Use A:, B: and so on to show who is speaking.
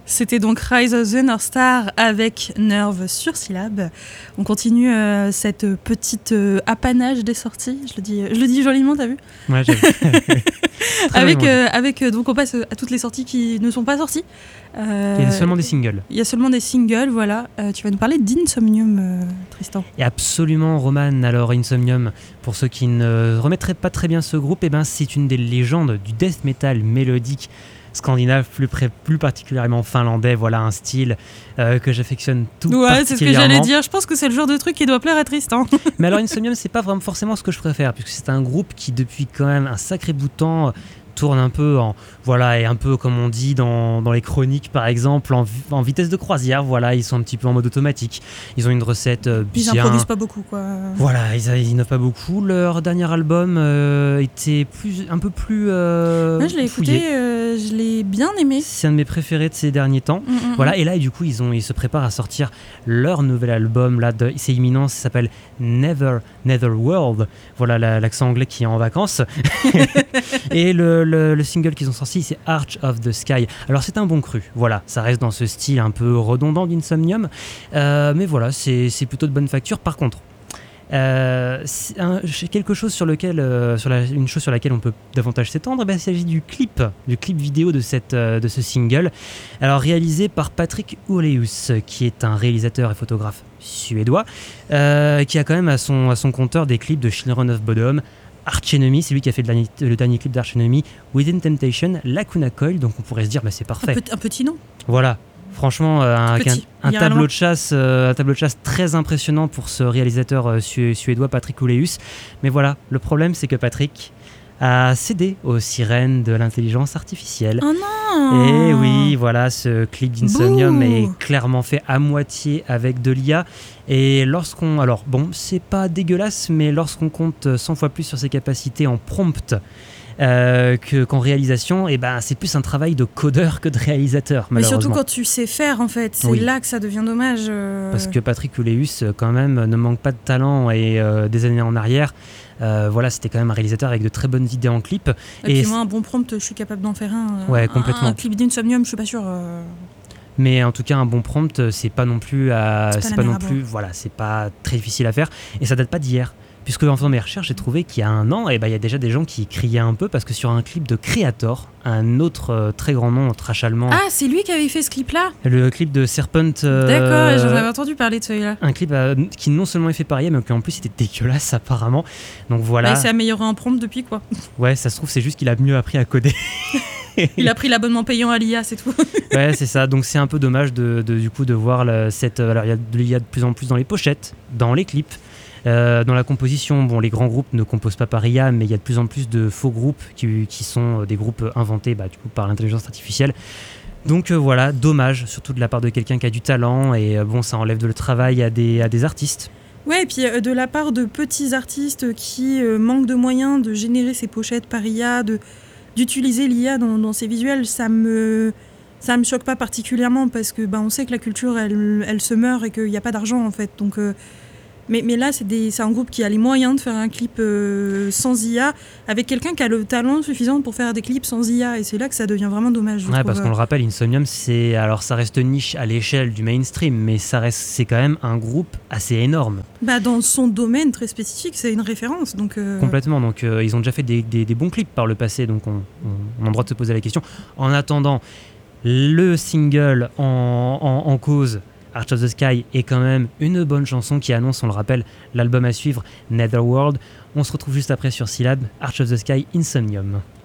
A: C'était donc Rise of the North Star avec Nerve sur Syllab. On continue cette petite apanage des sorties. Je le dis joliment, t'as vu ?
B: Ouais, j'ai
A: avec donc on passe à toutes les sorties qui ne sont pas sorties.
B: Il y a seulement des singles.
A: Il y a seulement des singles, voilà. Tu vas nous parler d'Insomnium, Tristan.
B: Et absolument, Roman. Alors, Insomnium, pour ceux qui ne remettraient pas très bien ce groupe, eh ben, c'est une des légendes du death metal mélodique scandinave, plus particulièrement finlandais. Voilà un style que j'affectionne tout particulièrement.
A: Ouais, c'est ce que j'allais dire. Je pense que c'est le genre de truc qui doit plaire à Tristan.
B: Mais alors, Insomnium, c'est pas vraiment forcément ce que je préfère, puisque c'est un groupe qui, depuis quand même un sacré bout de temps, tourne un peu et un peu comme on dit dans les chroniques par exemple en vitesse de croisière. Voilà, ils sont un petit peu en mode automatique. Ils ont une recette
A: Ils improvisent pas beaucoup, quoi.
B: Voilà, ils innovent pas beaucoup. Leur dernier album était un peu plus
A: moi je l'ai écouté, je l'ai bien aimé.
B: C'est un de mes préférés de ces derniers temps. Voilà, et là du coup ils se préparent à sortir leur nouvel album là, c'est imminent, ça s'appelle Netherworld. Voilà l'accent anglais qui est en vacances. Et le single qu'ils ont sorti, c'est Arch of the Sky. Alors c'est un bon cru, voilà, ça reste dans ce style un peu redondant d'Insomnium, mais voilà, c'est plutôt de bonne facture. Par contre, quelque chose une chose sur laquelle on peut davantage s'étendre, il s'agit du clip vidéo de ce single. Alors réalisé par Patrick Oleus, qui est un réalisateur et photographe suédois, qui a quand même à son compteur des clips de Children of Bodom, Arch Enemy, c'est lui qui a fait le dernier clip d'Arch Enemy, Within Temptation, Lacuna Coil, donc on pourrait se dire c'est parfait.
A: Un petit nom.
B: Voilà, franchement un tableau de chasse très impressionnant pour ce réalisateur suédois Patrick Oleus. Mais voilà, le problème c'est que Patrick a cédé aux sirènes de l'intelligence artificielle.
A: Oh non!
B: Et oui, voilà, ce clip d'Insomnium est clairement fait à moitié avec de l'IA. Et alors bon, c'est pas dégueulasse, mais lorsqu'on compte 100 fois plus sur ses capacités en prompt qu'en réalisation, c'est plus un travail de codeur que de réalisateur, malheureusement.
A: Mais surtout quand tu sais faire, en fait, c'est là que ça devient dommage.
B: Parce que Patrick Oleus, quand même, ne manque pas de talent et des années en arrière. Voilà, c'était quand même un réalisateur avec de très bonnes idées en clip.
A: Et puis moi, un bon prompt, je suis capable d'en faire un.
B: Ouais, complètement.
A: Un clip d'Insomnium, je suis pas sûre.
B: Mais en tout cas, un bon prompt, c'est pas non plus, c'est pas très difficile à faire. Et ça date pas d'hier. Puisque en faisant mes recherches, j'ai trouvé qu'il y a un an, il y a déjà des gens qui criaient un peu parce que sur un clip de Creator, un autre très grand nom, trash allemand.
A: Ah, c'est lui qui avait fait ce clip-là ?
B: Le clip de Serpent.
A: D'accord, j'en avais entendu parler de celui-là.
B: Un clip qui non seulement est fait par IA, mais qui en plus était dégueulasse apparemment. Donc voilà.
A: Il s'est amélioré en prompt depuis, quoi.
B: Ouais, ça se trouve, c'est juste qu'il a mieux appris à coder.
A: Il a pris l'abonnement payant à l'IA, c'est tout.
B: Ouais, c'est ça. Donc c'est un peu dommage du coup de voir alors il y a de l'IA de plus en plus dans les pochettes, dans les clips. Dans la composition, les grands groupes ne composent pas par IA, mais il y a de plus en plus de faux groupes qui sont des groupes inventés du coup, par l'intelligence artificielle. Donc voilà, dommage, surtout de la part de quelqu'un qui a du talent, et ça enlève le travail à des artistes.
A: Ouais, et puis de la part de petits artistes qui manquent de moyens de générer ces pochettes par IA, d'utiliser l'IA dans ces visuels, ça me choque pas particulièrement, parce que on sait que la culture, elle se meurt et qu'il n'y a pas d'argent, en fait. Donc... Mais là, c'est un groupe qui a les moyens de faire un clip sans IA, avec quelqu'un qui a le talent suffisant pour faire des clips sans IA, et c'est là que ça devient vraiment dommage.
B: Ouais, parce qu'on le rappelle, Insomnium, ça reste niche à l'échelle du mainstream, mais c'est quand même un groupe assez énorme.
A: Dans son domaine très spécifique, c'est une référence. Donc
B: Complètement, donc ils ont déjà fait des bons clips par le passé, donc on a le droit de se poser la question. En attendant, le single en cause, Arch of the Sky, est quand même une bonne chanson qui annonce, on le rappelle, l'album à suivre, Netherworld. On se retrouve juste après sur Syllab, Arch of the Sky, Insomnium.